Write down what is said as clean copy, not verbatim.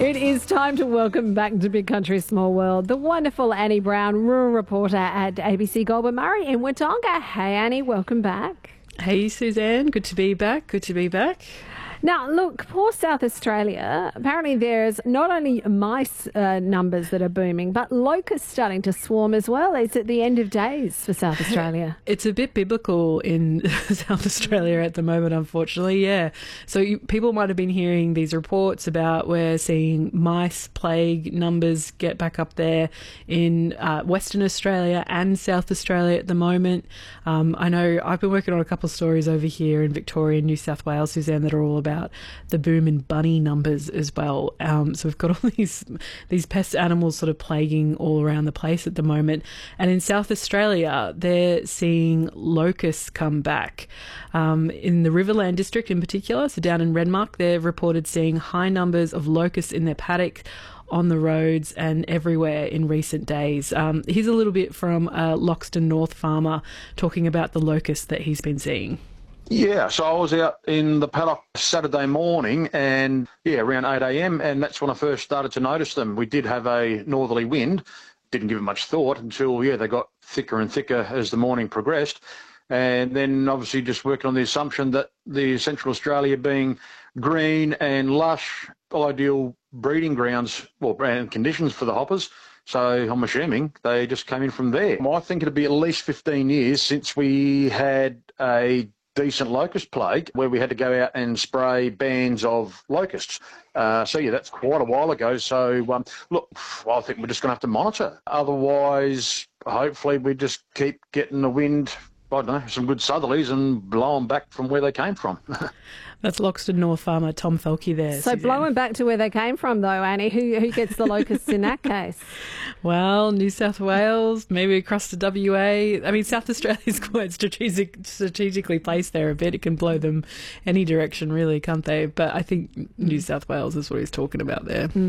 It is time to welcome back to Big Country Small World the wonderful Annie Brown, rural reporter at ABC Goulburn Murray in Wodonga. Hey Annie, welcome back. Hey Suzanne, good to be back. Now, look, poor South Australia, apparently there's not only mice numbers that are booming, but locusts starting to swarm as well. It's at the end of days for South Australia. It's a bit biblical in South Australia at the moment, unfortunately, yeah. So people might have been hearing these reports about we're seeing mice plague numbers get back up there in Western Australia and South Australia at the moment. I know I've been working on a couple of stories over here in Victoria and New South Wales, Suzanne, that are all about the boom in bunny numbers as well. So we've got all these pest animals sort of plaguing all around the place at the moment. And in South Australia, they're seeing locusts come back. In the Riverland district in particular, so down in Renmark, they're reported seeing high numbers of locusts in their paddock, on the roads and everywhere in recent days. Here's a little bit from a Loxton North farmer talking about the locusts that he's been seeing. Yeah, so I was out in the paddock Saturday morning and, around 8 a.m, and that's when I first started to notice them. We did have a northerly wind, didn't give it much thought until, they got thicker and thicker as the morning progressed. And then obviously just working on the assumption that the Central Australia being green and lush, ideal breeding grounds, and conditions for the hoppers. So I'm assuming they just came in from there. I think it'll be at least 15 years since we had a decent locust plague where we had to go out and spray bands of locusts. That's quite a while ago. So, I think we're just going to have to monitor. Otherwise, hopefully we just keep getting the wind, some good southerlies and blow them back from where they came from. That's Loxton North farmer Tom Felke there. So blowing back to where they came from, though, Annie, who gets the locusts in that case? Well, New South Wales, maybe across to WA. I mean, South Australia's quite strategically placed there a bit. It can blow them any direction, really, can't they? But I think New South Wales is what he's talking about there.